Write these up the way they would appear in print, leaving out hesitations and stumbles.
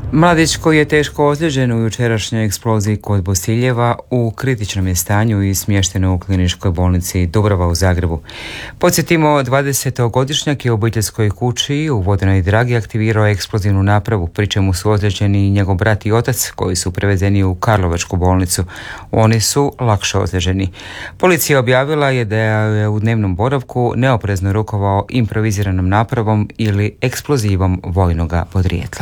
Mladić koji je teško ozlijeđen u jučerašnjoj eksploziji kod Bosiljeva u kritičnom je stanju i smješten u kliničkoj bolnici Dubrava u Zagrebu. Podsjetimo, 20-godišnjak je u obiteljskoj kući u Vodenoj Dragi aktivirao eksplozivnu napravu, pri čemu su ozlijeđeni i njegov brat i otac koji su prevezeni u Karlovačku bolnicu. Oni su lakše ozlijeđeni. Policija objavila je da je u dnevnom boravku neoprezno rukovao improviziranom napravom ili eksplozivom vojnoga podrijetla.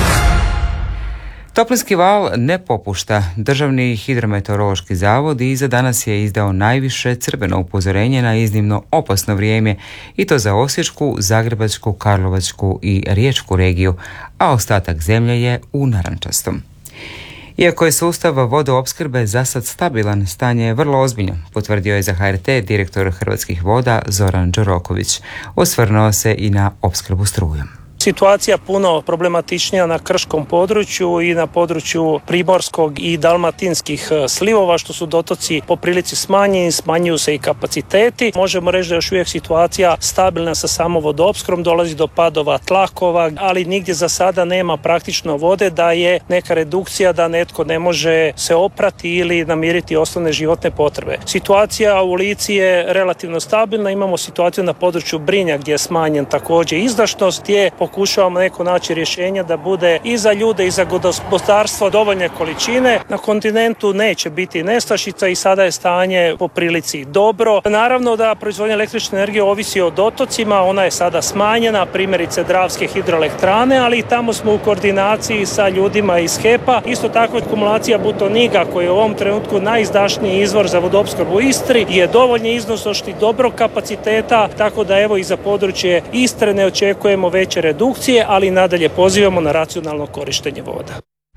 Toplinski val ne popušta. Državni hidrometeorološki zavod i za danas je izdao najviše crveno upozorenje na iznimno opasno vrijeme, i to za Osječku, Zagrebačku, Karlovačku i Riječku regiju, a ostatak zemlje je u narančastom. Iako je sustav vodoopskrbe zasad stabilan, stanje je vrlo ozbiljno, potvrdio je za HRT direktor Hrvatskih voda Zoran Đoroković. Osvrnuo se i na opskrbu strujom. Situacija puno problematičnija na krškom području i na području primorskog i dalmatinskih slivova, što su dotoci po prilici smanjeni, smanjuju se i kapaciteti. Možemo reći da je još uvijek situacija stabilna sa samom vodoopskrbom, dolazi do padova tlakova, ali nigdje za sada nema praktično vode, da je neka redukcija da netko ne može se oprati ili namiriti osnovne životne potrebe. Situacija u Lici je relativno stabilna, imamo situaciju na području Brinja gdje je smanjen također izdašnost, gdje pokušavamo neko naći rješenja da bude i za ljude i za gospodarstvo dovoljne količine. Na kontinentu neće biti nestašica i sada je stanje po prilici dobro. Naravno da proizvodnja električne energije ovisi o dotocima, ona je sada smanjena, primjerice Dravske hidroelektrane, ali i tamo smo u koordinaciji sa ljudima iz HEP-a. Isto tako akumulacija Butoniga, koji je u ovom trenutku najizdašniji izvor za vodoopskrbu u Istri, je dovoljni iznosošti dobrog kapaciteta, tako da evo i za područje Istre ne očekujemo veće redukcije, ali nadalje pozivamo na racionalno korištenje voda.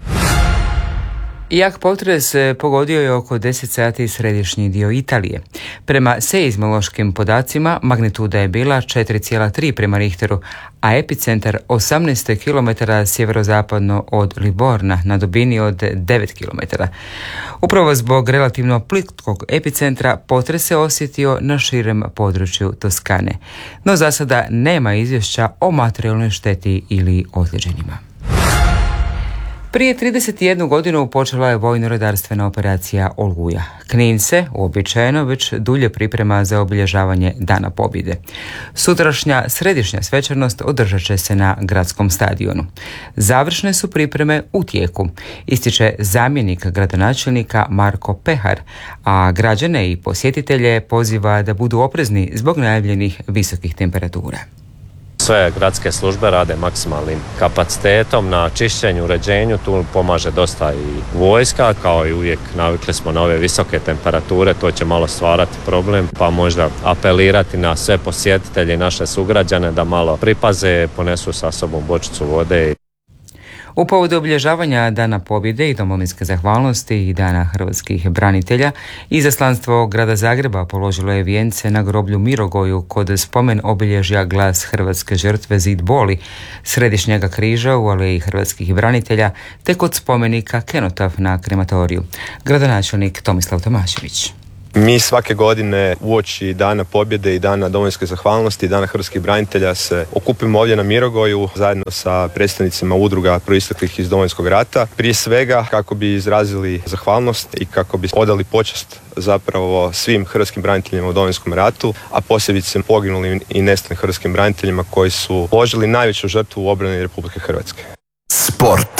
Jak potres pogodio je oko 10 sati središnji dio Italije. Prema seizmološkim podacima magnituda je bila 4,3 prema Richteru, a epicentar 18 km sjeverozapadno od Livorna na dubini od 9 km. Upravo zbog relativno plitkog epicentra potres se osjetio na širem području Toskane. No za sada nema izvješća o materijalnoj šteti ili ozlijeđenima. Prije 31 godinu počela je vojno-redarstvena operacija Oluja. Knin se, uobičajeno, već dulje priprema za obilježavanje Dana pobjede. Sutrašnja središnja svečanost održat će se na gradskom stadionu. Završne su pripreme u tijeku, ističe zamjenik gradonačelnika Marko Pehar, a građane i posjetitelje poziva da budu oprezni zbog najavljenih visokih temperatura. Sve gradske službe rade maksimalnim kapacitetom na čišćenju, uređenju, tu pomaže dosta i vojska, kao i uvijek navikli smo na ove visoke temperature, to će malo stvarati problem, pa možda apelirati na sve posjetitelje i naše sugrađane da malo pripaze, ponesu sa sobom bočicu vode. U povodu obilježavanja Dana pobjede i domovinske zahvalnosti i Dana hrvatskih branitelja, izaslanstvo grada Zagreba položilo je vijence na groblju Mirogoju kod spomen obilježja Glas hrvatske žrtve Zid boli, Središnjega križa u aleji hrvatskih branitelja, te kod spomenika Kenotaf na krematoriju. Gradonačelnik Tomislav Tomašević. Mi svake godine uoči Dana pobjede i Dana domovinske zahvalnosti i Dana hrvatskih branitelja se okupimo ovdje na Mirogoju zajedno sa predstavnicima udruga proisteklih iz Domovinskog rata. Prije svega kako bi izrazili zahvalnost i kako bi odali počast zapravo svim hrvatskim braniteljima u Domovinskom ratu, a posebice poginulim i nestalim hrvatskim braniteljima koji su položili najveću žrtvu u obrani Republike Hrvatske. Sport.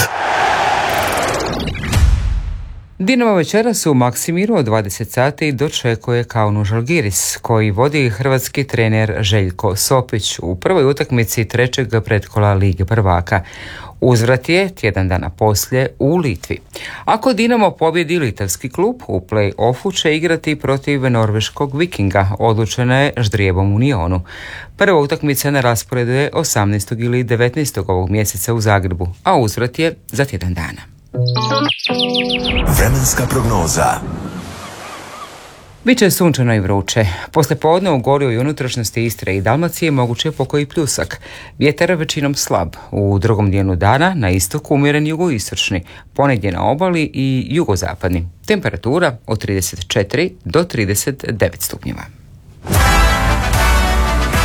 Dinamo večeras u Maksimiru od 20 sati dočekuje Kaunu Žalgiris, koji vodi hrvatski trener Željko Sopić u prvoj utakmici trećeg pretkola Lige prvaka. Uzvrat je tjedan dana poslije u Litvi. Ako Dinamo pobjedi litavski klub, u play-offu će igrati protiv norveškog Vikinga, odlučeno je ždrijebom u Unionu. Prva utakmica na rasporedu je 18. ili 19. ovog mjeseca u Zagrebu, a uzvrat je za tjedan dana. Vremenska prognoza. Biće sunčano i vruće. Poslijepodne u gorju i unutrašnjosti Istre i Dalmacije moguće je pokoji pljusak. Vjetar većinom slab. U drugom dijelu dana na istoku umjeren jugoistočni, ponegdje na obali i jugozapadni. Temperatura od 34 do 39 stupnjeva.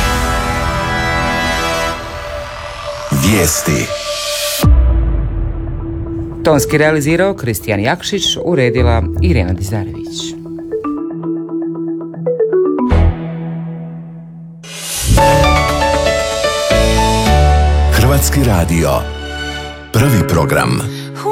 Vijesti. Tonski realizirao Kristijan Jakšić, uredila Irena Dizarević. Hrvatski radio. Prvi program.